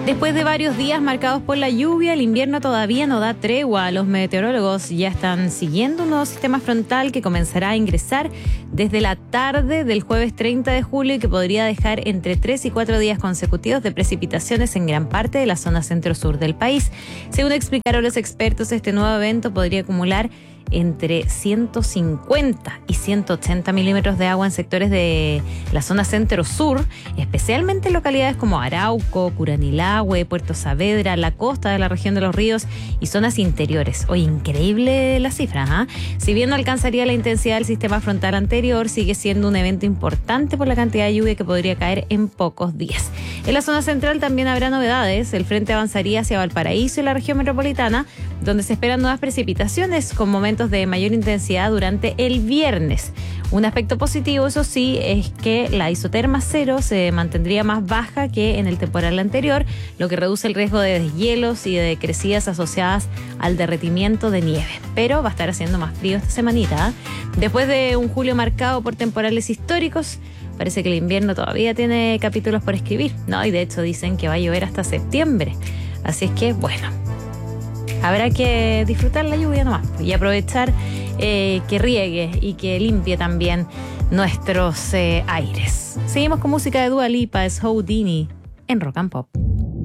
Después de varios días marcados por la lluvia, el invierno todavía no da tregua. Los meteorólogos ya están siguiendo un nuevo sistema frontal que comenzará a ingresar desde la tarde del jueves 30 de julio y que podría dejar entre 3 y 4 días consecutivos de precipitaciones en gran parte de la zona centro-sur del país. Según explicaron los expertos, este nuevo evento podría acumular entre 150 y 180 milímetros de agua en sectores de la zona centro-sur, especialmente en localidades como Arauco, Curanilahue, Puerto Saavedra, la costa de la región de los ríos y zonas interiores. Oye, increíble la cifra, ¿eh? Si bien no alcanzaría la intensidad del sistema frontal anterior, sigue siendo un evento importante por la cantidad de lluvia que podría caer en pocos días. En la zona central también habrá novedades. El frente avanzaría hacia Valparaíso y la región metropolitana, donde se esperan nuevas precipitaciones con momentos de mayor intensidad durante el viernes. Un aspecto positivo, eso sí, es que la isoterma cero se mantendría más baja que en el temporal anterior, lo que reduce el riesgo de deshielos y de crecidas asociadas al derretimiento de nieve. Pero va a estar haciendo más frío esta semanita, ¿eh? Después de un julio marcado por temporales históricos, parece que el invierno todavía tiene capítulos por escribir, ¿no? Y de hecho dicen que va a llover hasta septiembre. Así es que, bueno, habrá que disfrutar la lluvia nomás y aprovechar que riegue y que limpie también nuestros aires. Seguimos con música de Dua Lipa, es Houdini en Rock and Pop.